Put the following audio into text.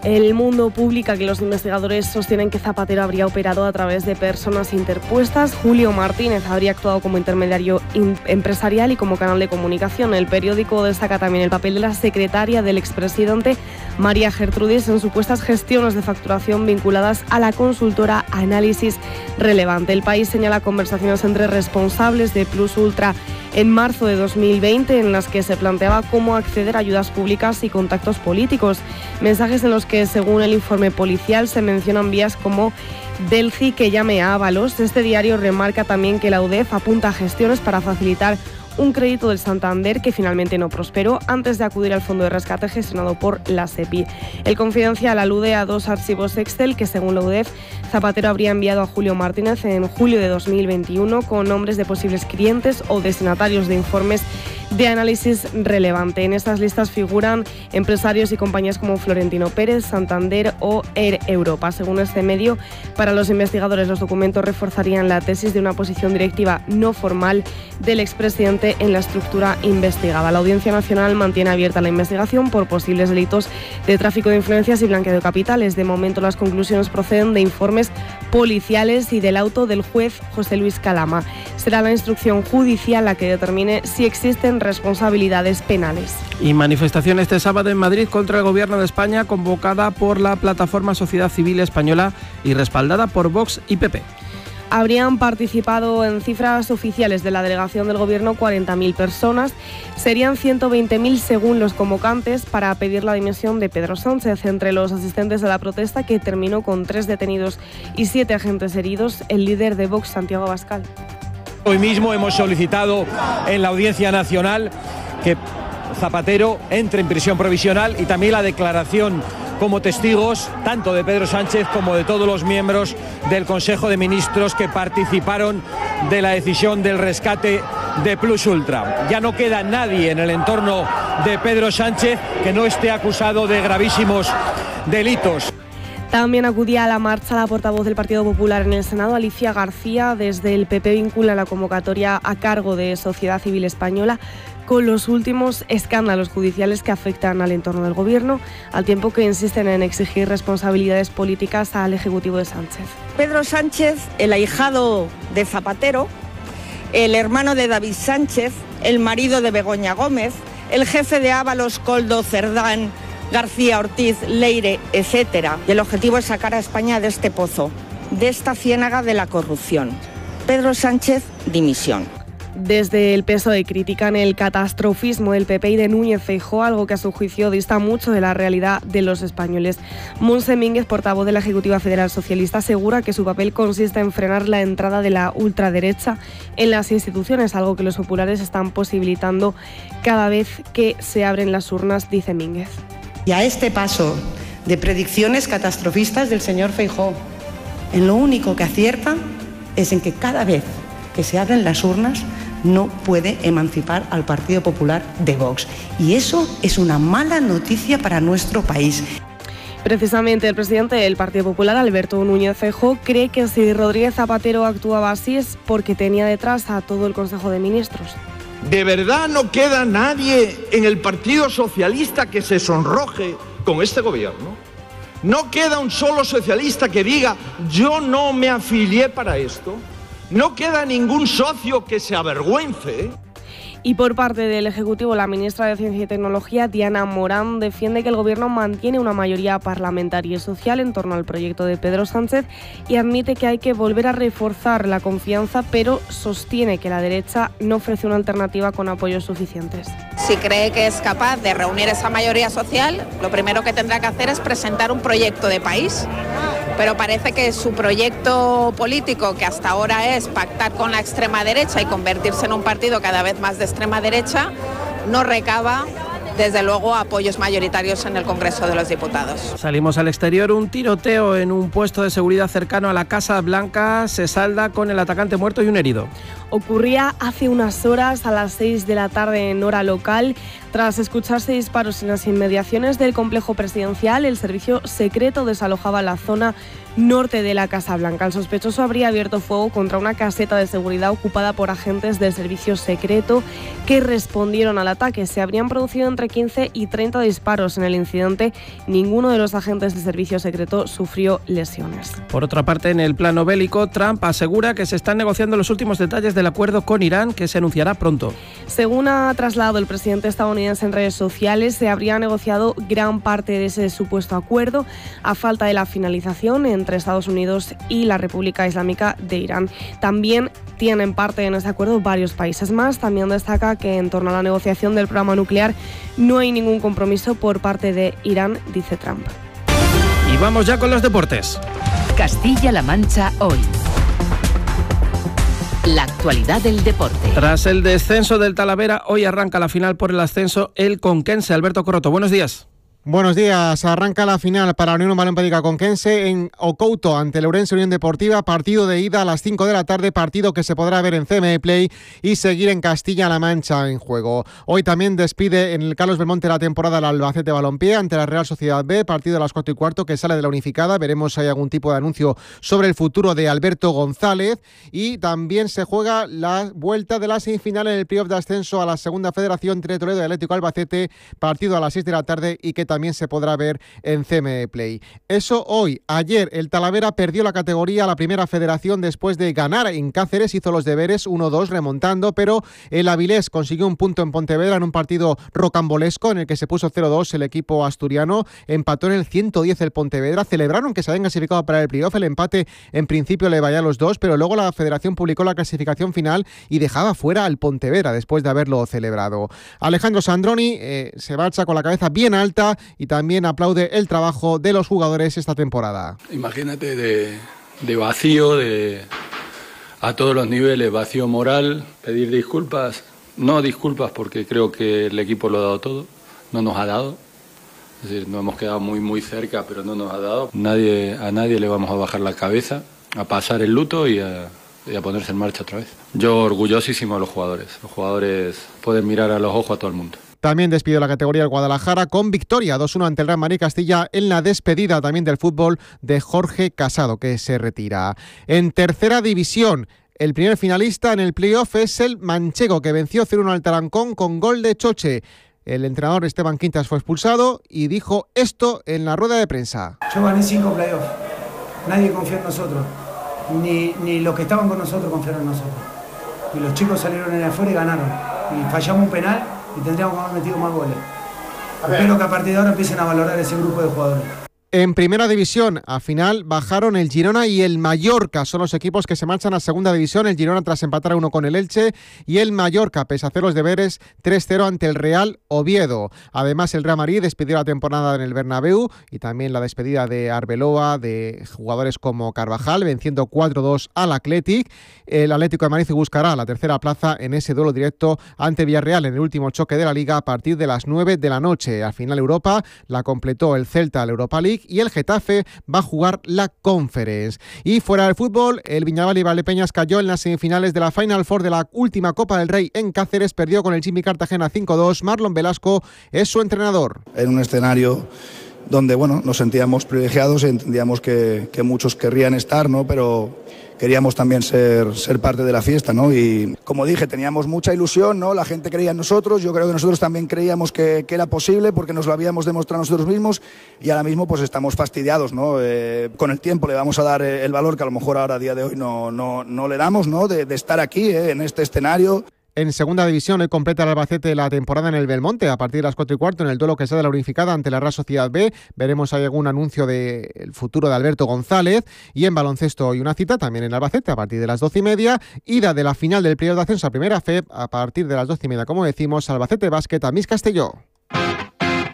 El Mundo publica que los investigadores sostienen que Zapatero habría operado a través de personas interpuestas. Julio Martínez habría actuado como intermediario empresarial y como canal de comunicación. El periódico destaca también el papel de la secretaria del expresidente María Gertrudis en supuestas gestiones de facturación vinculadas a la consultora Análisis Relevante. El País señala conversaciones entre responsables de Plus Ultra en marzo de 2020 en las que se planteaba cómo acceder a ayudas públicas y contactos políticos. Mensajes en los que, según el informe policial, se mencionan vías como Delci que llame a Ábalos. Este diario remarca también que la UDEF apunta a gestiones para facilitar un crédito del Santander que finalmente no prosperó antes de acudir al fondo de rescate gestionado por la SEPI. El Confidencial alude a 2 archivos Excel que, según la UDEF, Zapatero habría enviado a Julio Martínez en julio de 2021 con nombres de posibles clientes o destinatarios de informes de Análisis Relevante. En estas listas figuran empresarios y compañías como Florentino Pérez, Santander o Air Europa. Según este medio, para los investigadores los documentos reforzarían la tesis de una posición directiva no formal del expresidente en la estructura investigada. La Audiencia Nacional mantiene abierta la investigación por posibles delitos de tráfico de influencias y blanqueo de capitales. De momento las conclusiones proceden de informes policiales y del auto del juez José Luis Calama. Será la instrucción judicial la que determine si existen responsabilidades penales. Y manifestación este sábado en Madrid contra el Gobierno de España, convocada por la plataforma Sociedad Civil Española y respaldada por Vox y PP. Habrían participado en cifras oficiales de la delegación del Gobierno 40.000 personas. Serían 120.000 según los convocantes para pedir la dimisión de Pedro Sánchez. Entre los asistentes a la protesta, que terminó con 3 detenidos y 7 agentes heridos, el líder de Vox, Santiago Abascal. Hoy mismo hemos solicitado en la Audiencia Nacional que Zapatero entre en prisión provisional y también la declaración como testigos tanto de Pedro Sánchez como de todos los miembros del Consejo de Ministros que participaron de la decisión del rescate de Plus Ultra. Ya no queda nadie en el entorno de Pedro Sánchez que no esté acusado de gravísimos delitos. También acudía a la marcha la portavoz del Partido Popular en el Senado, Alicia García. Desde el PP vincula la convocatoria a cargo de Sociedad Civil Española con los últimos escándalos judiciales que afectan al entorno del Gobierno, al tiempo que insisten en exigir responsabilidades políticas al Ejecutivo de Sánchez. Pedro Sánchez, el ahijado de Zapatero, el hermano de David Sánchez, el marido de Begoña Gómez, el jefe de Ábalos, Koldo, Cerdán, García Ortiz, Leire, etc. Y el objetivo es sacar a España de este pozo, de esta ciénaga de la corrupción. Pedro Sánchez, dimisión. Desde el PSOE critican el catastrofismo del PP y de Núñez Feijóo, algo que a su juicio dista mucho de la realidad de los españoles. Montse Mínguez, portavoz de la Ejecutiva Federal Socialista, asegura que su papel consiste en frenar la entrada de la ultraderecha en las instituciones, algo que los populares están posibilitando cada vez que se abren las urnas, dice Mínguez. Y a este paso de predicciones catastrofistas del señor Feijóo, en lo único que acierta es en que cada vez que se abren las urnas no puede emancipar al Partido Popular de Vox. Y eso es una mala noticia para nuestro país. Precisamente el presidente del Partido Popular, Alberto Núñez Feijóo, cree que si Rodríguez Zapatero actuaba así es porque tenía detrás a todo el Consejo de Ministros. ¿De verdad no queda nadie en el Partido Socialista que se sonroje con este gobierno? ¿No queda un solo socialista que diga yo no me afilié para esto? ¿No queda ningún socio que se avergüence? Y por parte del Ejecutivo, la ministra de Ciencia y Tecnología, Diana Morán, defiende que el Gobierno mantiene una mayoría parlamentaria y social en torno al proyecto de Pedro Sánchez y admite que hay que volver a reforzar la confianza, pero sostiene que la derecha no ofrece una alternativa con apoyos suficientes. Si cree que es capaz de reunir esa mayoría social, lo primero que tendrá que hacer es presentar un proyecto de país. Pero parece que su proyecto político, que hasta ahora es pactar con la extrema derecha y convertirse en un partido cada vez más de extrema derecha, no recaba, desde luego, apoyos mayoritarios en el Congreso de los Diputados. Salimos al exterior. Un tiroteo en un puesto de seguridad cercano a la Casa Blanca se salda con el atacante muerto y un herido. Ocurría hace unas horas a las 6 de la tarde en hora local. Tras escucharse disparos en las inmediaciones del complejo presidencial, el servicio secreto desalojaba la zona norte de la Casa Blanca. El sospechoso habría abierto fuego contra una caseta de seguridad ocupada por agentes del servicio secreto que respondieron al ataque. Se habrían producido entre entre 15 y 30 disparos. En el incidente, ninguno de los agentes de servicio secreto sufrió lesiones. Por otra parte, en el plano bélico, Trump asegura que se están negociando los últimos detalles del acuerdo con Irán, que se anunciará pronto. Según ha trasladado el presidente estadounidense en redes sociales, se habría negociado gran parte de ese supuesto acuerdo a falta de la finalización entre Estados Unidos y la República Islámica de Irán. También tienen parte en ese acuerdo varios países más. También destaca que en torno a la negociación del programa nuclear no hay ningún compromiso por parte de Irán, dice Trump. Y vamos ya con los deportes. Castilla-La Mancha hoy. La actualidad del deporte. Tras el descenso del Talavera, hoy arranca la final por el ascenso el Conquense. Alberto Corroto, buenos días. Buenos días. Arranca la final para la Unión Balonmántica Conquense en Ocouto ante el Ourense Unión Deportiva. Partido de ida a las 5 de la tarde, partido que se podrá ver en CME Play y seguir en Castilla-La Mancha en juego. Hoy también despide en el Carlos Belmonte la temporada el Albacete Balompié ante la Real Sociedad B, partido a las 4:15 que sale de la unificada. Veremos si hay algún tipo de anuncio sobre el futuro de Alberto González. Y también se juega la vuelta de la semifinal en el playoff de ascenso a la Segunda Federación entre Toledo y Atlético Albacete, partido a las 6 de la tarde y que también se podrá ver en CME Play. Eso hoy. Ayer el Talavera perdió la categoría a la Primera Federación después de ganar en Cáceres, hizo los deberes 1-2 remontando, pero el Avilés consiguió un punto en Pontevedra en un partido rocambolesco en el que se puso 0-2 el equipo asturiano, empató en el 110 el Pontevedra, celebraron que se habían clasificado para el playoff, el empate en principio le valía a los dos, pero luego la Federación publicó la clasificación final y dejaba fuera al Pontevedra después de haberlo celebrado. Alejandro Sandroni se marcha con la cabeza bien alta y también aplaude el trabajo de los jugadores esta temporada. Imagínate de vacío, a todos los niveles, vacío moral, pedir disculpas, no disculpas porque creo que el equipo lo ha dado todo, no nos ha dado, es decir, nos hemos quedado muy cerca pero no nos ha dado, a nadie le vamos a bajar la cabeza, a pasar el luto y a ponerse en marcha otra vez. Yo orgullosísimo de los jugadores pueden mirar a los ojos a todo el mundo. También despidió la categoría del Guadalajara con victoria 2-1 ante el Real Madrid Castilla en la despedida también del fútbol de Jorge Casado, que se retira. En tercera división, el primer finalista en el playoff es el Manchego, que venció 0-1 al Tarancón con gol de Choche. El entrenador Esteban Quintas fue expulsado y dijo esto en la rueda de prensa. Yo gané 5 playoffs, nadie confió en nosotros, ni los que estaban con nosotros confiaron en nosotros. Y los chicos salieron en afuera y ganaron. Y fallamos un penal y tendríamos que haber metido más goles. Espero que a partir de ahora empiecen a valorar ese grupo de jugadores. En primera división, a final bajaron el Girona y el Mallorca. Son los equipos que se marchan a segunda división. El Girona tras empatar a 1 con el Elche y el Mallorca, pese a hacer los deberes, 3-0 ante el Real Oviedo. Además, el Real Madrid despidió la temporada en el Bernabéu y también la despedida de Arbeloa, de jugadores como Carvajal, venciendo 4-2 al Athletic. El Atlético de Madrid buscará la tercera plaza en ese duelo directo ante Villarreal en el último choque de la Liga a partir de las 9 de la noche. Al final Europa la completó el Celta, la Europa League, y el Getafe va a jugar la Conference. Y fuera del fútbol, el Viñaval y Valdepeñas cayó en las semifinales de la Final Four de la última Copa del Rey en Cáceres, perdió con el Jimmy Cartagena 5-2. Marlon Velasco es su entrenador. En un escenario donde nos sentíamos privilegiados y entendíamos que muchos querrían estar, ¿no? Pero queríamos también ser parte de la fiesta, ¿no? Y como dije, teníamos mucha ilusión, ¿no? La gente creía en nosotros, yo creo que nosotros también creíamos que era posible porque nos lo habíamos demostrado nosotros mismos y ahora mismo pues estamos fastidiados, ¿no? Con el tiempo le vamos a dar el valor que a lo mejor ahora a día de hoy no le damos, ¿no? De estar aquí, en este escenario. En segunda división, hoy completa el Albacete la temporada en el Belmonte a partir de las 4:15 en el duelo que sea de la unificada ante la Real Sociedad B. Veremos si hay algún anuncio del futuro de Alberto González. Y en baloncesto hoy una cita también en Albacete a partir de las 12:30. Ida de la final del playoff de ascenso a Primera Fe a partir de las 12:30, como decimos, Albacete Básquet a Miss Castelló.